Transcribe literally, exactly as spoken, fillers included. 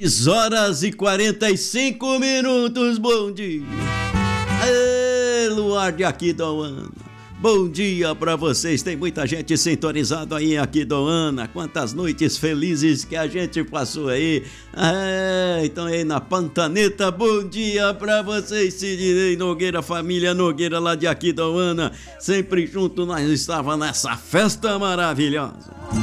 seis horas e quarenta e cinco minutos, bom dia. Ê, luar de Aquidauana. Bom dia pra vocês, tem muita gente sintonizada aí em Aquidauana. Quantas noites felizes que a gente passou aí. É, então aí na Pantaneta, bom dia pra vocês, Sidney Nogueira, família Nogueira lá de Aquidauana. Sempre junto nós estava nessa festa maravilhosa.